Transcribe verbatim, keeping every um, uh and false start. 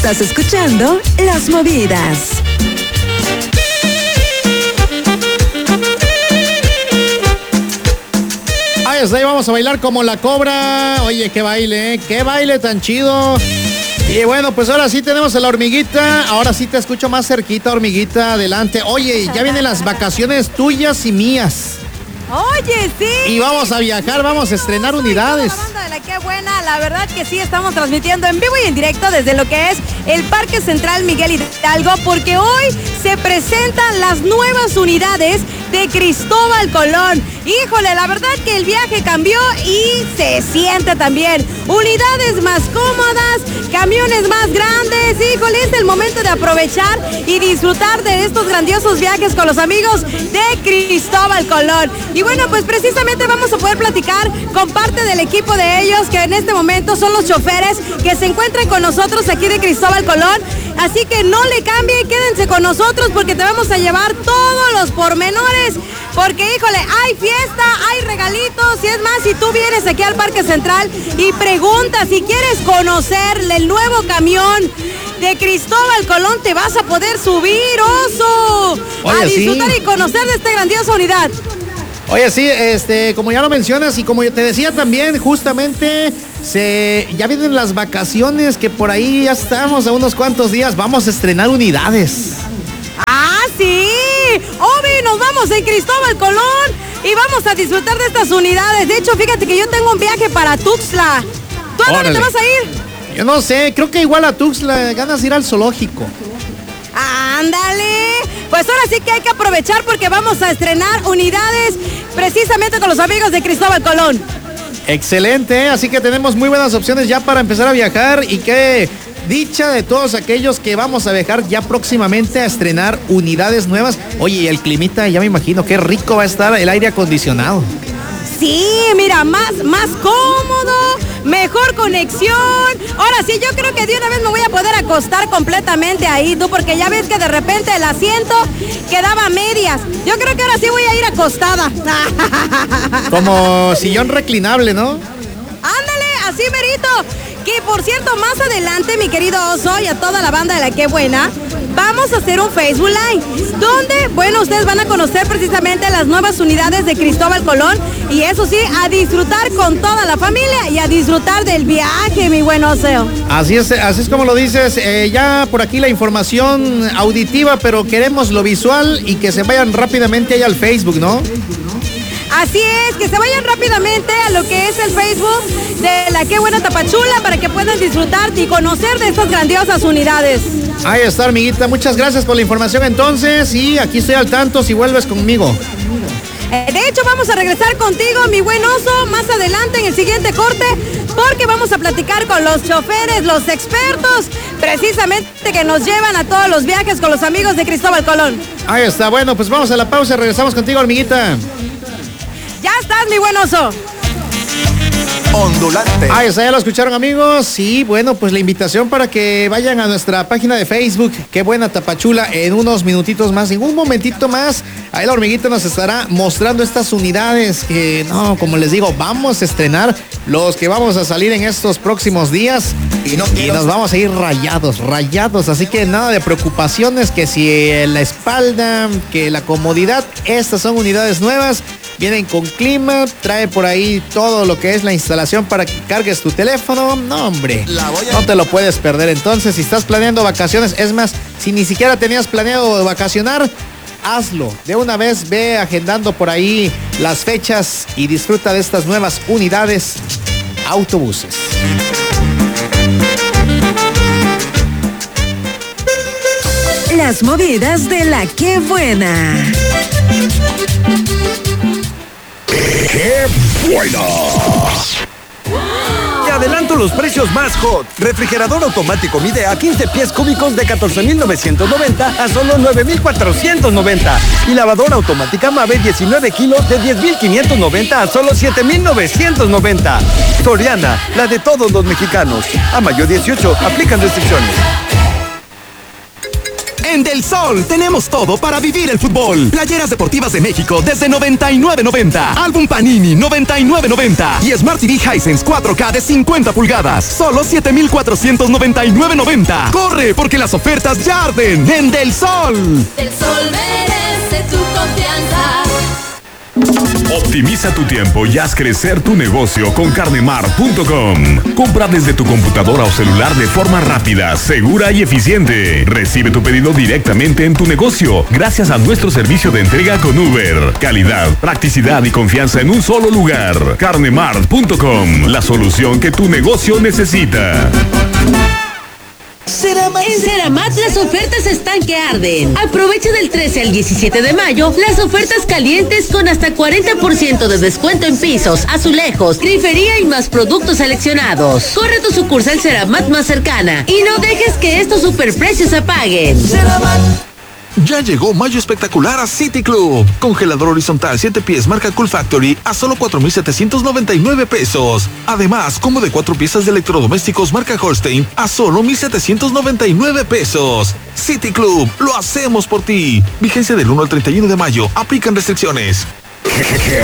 Estás escuchando Las Movidas. Ahí está, ahí vamos a bailar como la cobra. Oye, qué baile, ¿eh? Qué baile tan chido. Y bueno, pues ahora sí tenemos a la hormiguita. Ahora sí te escucho más cerquita, hormiguita. Adelante. Oye, ya vienen las vacaciones tuyas y mías. Oye, sí. Y vamos a viajar, vamos a estrenar Yo soy unidades. toda la banda de la Qué Buena, la verdad que sí, estamos transmitiendo en vivo y en directo desde lo que es el Parque Central Miguel Hidalgo, porque hoy se presentan las nuevas unidades de Cristóbal Colón. Híjole, la verdad que el viaje cambió y se siente también. Unidades más cómodas, camiones más grandes. Híjole, es el momento de aprovechar y disfrutar de estos grandiosos viajes con los amigos de Cristóbal Colón. Y bueno, pues precisamente vamos a poder platicar con parte del equipo de ellos, que en este momento son los choferes que se encuentran con nosotros aquí de Cristóbal Colón. Así que no le cambien, quédense con nosotros porque te vamos a llevar todos los pormenores. Porque, híjole, hay fiesta, hay regalitos. Y es más, si tú vienes aquí al Parque Central y preguntas si quieres conocer el nuevo camión de Cristóbal Colón, te vas a poder subir, oso. Oye, a disfrutar sí. y conocer de esta grandiosa unidad. Oye, sí, este, como ya lo mencionas y como yo te decía también, justamente se ya vienen las vacaciones, que por ahí ya estamos a unos cuantos días, vamos a estrenar unidades. ¡Ah, sí! ¡Obi, nos vamos en Cristóbal Colón! Y vamos a disfrutar de estas unidades. De hecho, fíjate que yo tengo un viaje para Tuxtla. ¿Tú a dónde te vas a ir? Yo no sé, creo que igual a Tuxtla ganas de ir al zoológico. ¡Ándale! Pues ahora sí que hay que aprovechar porque vamos a estrenar unidades precisamente con los amigos de Cristóbal Colón. Excelente, así que tenemos muy buenas opciones ya para empezar a viajar y qué dicha de todos aquellos que vamos a viajar ya próximamente a estrenar unidades nuevas. Oye, y el climita, ya me imagino, qué rico va a estar el aire acondicionado. Sí, mira, más, más cómodo, mejor conexión. Ahora sí, yo creo que de una vez me voy a poder acostar completamente ahí, tú, porque ya ves que de repente el asiento quedaba a medias. Yo creo que ahora sí voy a ir acostada. Como sillón reclinable, ¿no? Ándale, así merito. Que por cierto, más adelante, mi querido oso y a toda la banda de la Qué Buena, vamos a hacer un Facebook Live, donde, bueno, ustedes van a conocer precisamente las nuevas unidades de Cristóbal Colón, y eso sí, a disfrutar con toda la familia y a disfrutar del viaje, mi buen oso. Así es, así es como lo dices, eh, ya por aquí la información auditiva, pero queremos lo visual y que se vayan rápidamente ahí al Facebook, ¿no? Así es, que se vayan rápidamente a lo que es el Facebook de la Qué Buena Tapachula para que puedan disfrutar y conocer de estas grandiosas unidades. Ahí está, amiguita, muchas gracias por la información entonces y aquí estoy al tanto si vuelves conmigo. Eh, de hecho, vamos a regresar contigo, mi buen oso, más adelante en el siguiente corte, porque vamos a platicar con los choferes, los expertos, precisamente que nos llevan a todos los viajes con los amigos de Cristóbal Colón. Ahí está, bueno, pues vamos a la pausa, regresamos contigo, hormiguita. Ya estás, mi buen oso. Ondulante. Ahí está, ya lo escucharon, amigos. Sí, bueno, pues la invitación para que vayan a nuestra página de Facebook, Qué Buena Tapachula, en unos minutitos más, en un momentito más. Ahí la hormiguita nos estará mostrando estas unidades que, no, como les digo, vamos a estrenar los que vamos a salir en estos próximos días. Y, no Y nos vamos a ir rayados, rayados. Así que nada de preocupaciones, que si la espalda, que la comodidad, estas son unidades nuevas. Vienen con clima, trae por ahí todo lo que es la instalación para que cargues tu teléfono. No, hombre, no te lo puedes perder. Entonces, si estás planeando vacaciones, es más, si ni siquiera tenías planeado vacacionar, hazlo. De una vez ve agendando por ahí las fechas y disfruta de estas nuevas unidades autobuses. Las movidas de la Qué Buena. ¡Qué buena! Te adelanto los precios más hot. Refrigerador automático Midea quince pies cúbicos de catorce mil novecientos noventa a solo nueve mil cuatrocientos noventa. Y lavadora automática Mave diecinueve kilos de diez mil quinientos noventa a solo siete mil novecientos noventa. Soriana, la de todos los mexicanos. A mayo dieciocho, aplican restricciones. En Del Sol tenemos todo para vivir el fútbol. Playeras deportivas de México desde noventa y nueve noventa. Álbum Panini noventa y nueve noventa. Y Smart T V Hisense cuatro K de cincuenta pulgadas. Solo siete mil cuatrocientos noventa y nueve noventa. Corre porque las ofertas ya arden en Del Sol. Del Sol merece tu confianza. Optimiza tu tiempo y haz crecer tu negocio con carnemart punto com. Compra desde tu computadora o celular de forma rápida, segura y eficiente. Recibe tu pedido directamente en tu negocio gracias a nuestro servicio de entrega con Uber. Calidad, practicidad y confianza en un solo lugar. carnemart punto com, la solución que tu negocio necesita. En Ceramat las ofertas están que arden. Aprovecha del trece al diecisiete de mayo las ofertas calientes con hasta cuarenta por ciento de descuento en pisos, azulejos, grifería y más productos seleccionados. Corre a tu sucursal Ceramat más cercana y no dejes que estos superprecios se apaguen. Ceramat. Ya llegó Mayo Espectacular a City Club. Congelador horizontal siete pies marca Cool Factory a solo cuatro mil setecientos noventa y nueve pesos. Además, combo de cuatro piezas de electrodomésticos marca Holstein a solo mil setecientos noventa y nueve pesos. City Club, lo hacemos por ti. Vigencia del uno al treinta y uno de mayo. Aplican restricciones.